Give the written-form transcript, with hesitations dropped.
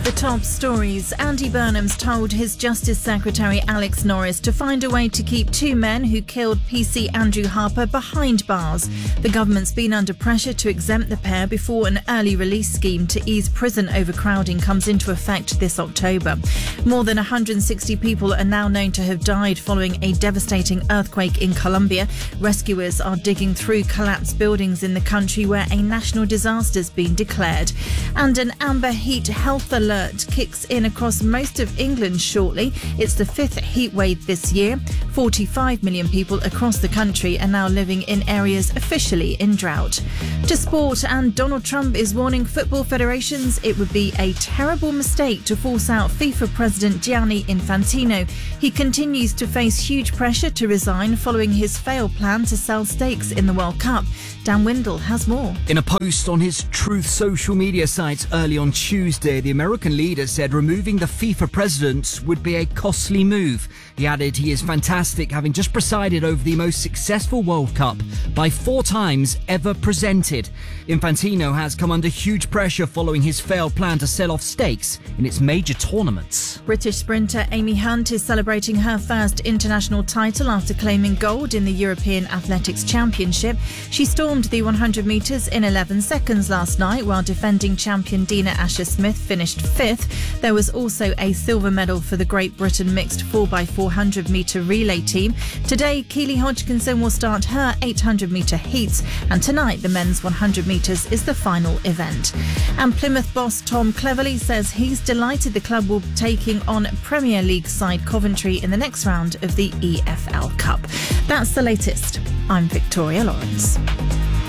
The top stories. Andy Burnham's told his Justice Secretary Alex Norris to find a way to keep two men who killed PC Andrew Harper behind bars. The government's been under pressure to exempt the pair before an early release scheme to ease prison overcrowding comes into effect this October. More than 160 people are now known to have died following a devastating earthquake in Colombia. Rescuers are digging through collapsed buildings in the country where a national disaster's been declared. And an amber heat health alert kicks in across most of England shortly. It's the fifth heat wave this year. 45 million people across the country are now living in areas officially in drought. To sport, and Donald Trump is warning football federations it would be a terrible mistake to force out FIFA President Gianni Infantino. He continues to face huge pressure to resign following his failed plan to sell stakes in the World Cup. Dan Windle has more. In a post on his Truth social media site early on Tuesday, the American leader said removing the FIFA president would be a costly move. He added he is fantastic, having just presided over the most successful World Cup by 4 times ever presented. Infantino has come under huge pressure following his failed plan to sell off stakes in its major tournaments. British sprinter Amy Hunt is celebrating her first international title after claiming gold in the European Athletics Championship. She stormed the 100 metres in 11 seconds last night, while defending champion Dina Asher-Smith finished 5th. There was also a silver medal for the Great Britain mixed 4x400 metre relay team. Today, Keely Hodgkinson will start her 800 metre heats, and tonight the men's 100 metres is the final event. And Plymouth boss Tom Cleverley says he's delighted the club will be taking on Premier League side Coventry in the next round of the EFL Cup. That's the latest. I'm Victoria Lawrence.